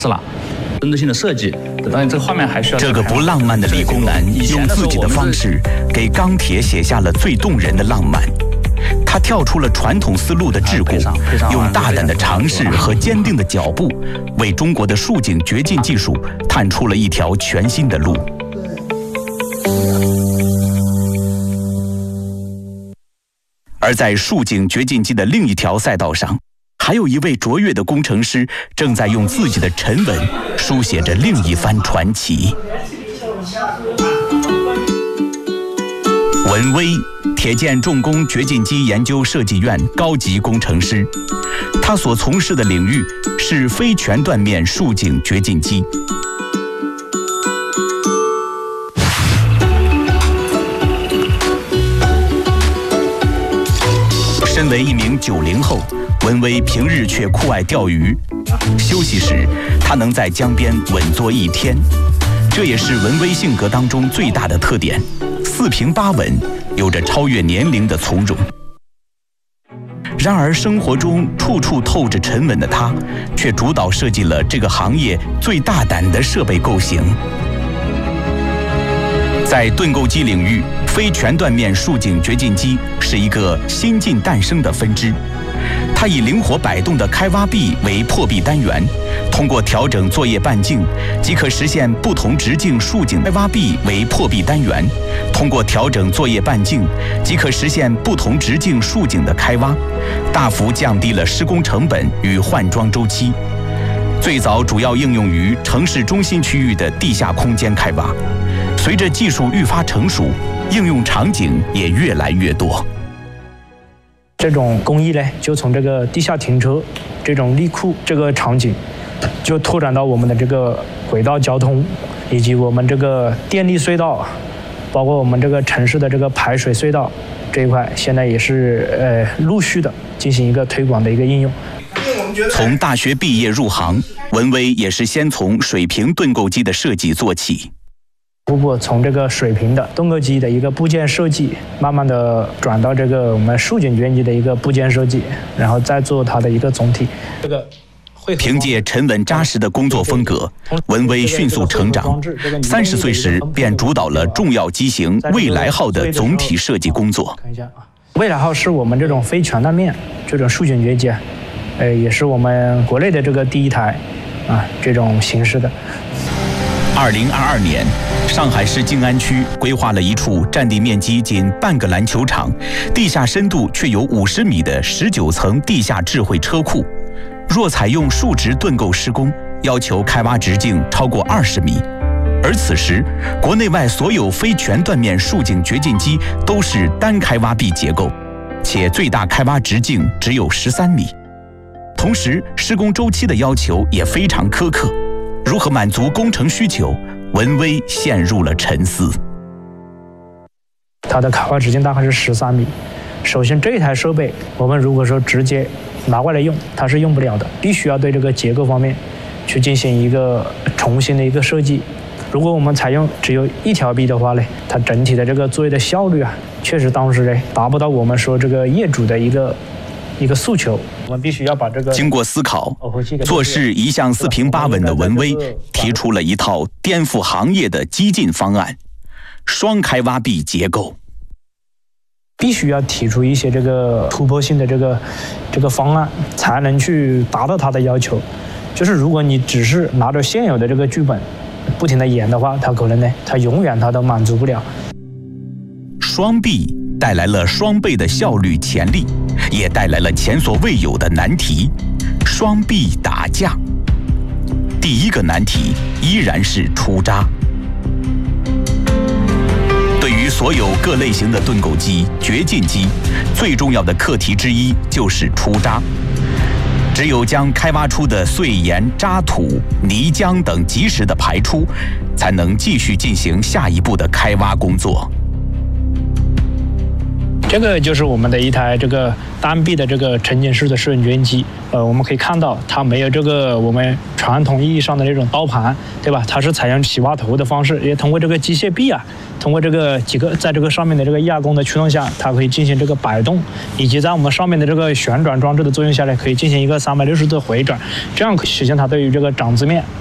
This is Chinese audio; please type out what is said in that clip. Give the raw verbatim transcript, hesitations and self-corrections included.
是啦。针对性的设计，当然这个画面还需要。 这个不浪漫的理工男用自己的方式给钢铁写下了最动人的浪漫。他跳出了传统思路的桎梏，用大胆的尝试和坚定的脚步，为中国的竖井掘进技术探出了一条全新的路。而在竖井掘进机的另一条赛道上，还有一位卓越的工程师正在用自己的沉稳书写着另一番传奇。文威，铁建重工掘进机研究设计院高级工程师，他所从事的领域是非全断面竖井掘进机。身为一名九零后，文威平日却酷爱钓鱼，休息时他能在江边稳坐一天，这也是文威性格当中最大的特点。四平八稳，有着超越年龄的从容。然而生活中处处透着沉稳的他，却主导设计了这个行业最大胆的设备构型。在盾构机领域，非全断面竖井掘进机是一个新近诞生的分支。它以灵活摆动的开挖臂为破壁单元，通过调整作业半径，即可实现不同直径竖井。开挖臂为破壁单元，通过调整作业半径，即可实现不同直径竖井的开挖，大幅降低了施工成本与换装周期。最早主要应用于城市中心区域的地下空间开挖，随着技术愈发成熟，应用场景也越来越多。 这种工艺呢，就从这个地下停车、这种利库这个场景，就拓展到我们的这个轨道交通，以及我们这个电力隧道，包括我们这个城市的这个排水隧道这一块，现在也是呃陆续的进行一个推广的一个应用。 从大学毕业入行，文威也是先从水平盾构机的设计做起。 逐步从这个水平的盾构机的一个部件设计，慢慢的转到这个我们竖井掘进机的一个部件设计，然后再做它的一个总体。这个凭借沉稳扎实的工作风格，文威迅速成长。三十岁时便主导了重要机型未来号的总体设计工作。 看一下啊，未来号是我们这种非全断面这种竖井掘机，呃，也是我们国内的这个第一台啊这种形式的。 二零二二年，上海市静安区规划了一处占地面积仅半个篮球场、地下深度却有五十米的十九层地下智慧车库。若采用竖直盾构施工，要求开挖直径超过二十米。而此时，国内外所有非全断面竖井掘进机都是单开挖臂结构，且最大开挖直径只有十三米。同时，施工周期的要求也非常苛刻。如何满足工程需求，文威陷入了沉思。 它的开挖直径大概是十三米。首先，这台设备我们如果说直接拿过来用，它是用不了的，必须要对这个结构方面去进行一个重新的一个设计。如果我们采用只有一条臂的话呢，它整体的这个作业的效率啊，确实当时呢达不到我们说这个业主的一个一个诉求。我们必须要把这个经过思考，做事一向四平八稳的文威提出了一套颠覆行业的激进方案——双开挖臂结构。 必须要提出一些这个突破性的这个这个方案，才能去达到它的要求。就是如果你只是拿着现有的这个剧本不停的演的话，它可能呢，它永远它都满足不了。 双臂带来了双倍的效率潜力，也带来了前所未有的难题——双臂打架。第一个难题依然是出渣。对于所有各类型的盾构机、掘进机，最重要的课题之一就是出渣。只有将开挖出的碎岩、渣土、泥浆等及时的排出，才能继续进行下一步的开挖工作。 这个就是我们的一台这个单臂的这个沉浸式的摄影卷机。呃，我们可以看到它没有这个我们传统意义上的那种刀盘，对吧？它是采用起挖头的方式，也通过这个机械臂啊，通过这个几个在这个上面的这个压弓的驱动下，它可以进行这个摆动，以及在我们上面的这个旋转装置的作用下呢，可以进行一个三百六十度的回转，这样实现它对于这个掌姿面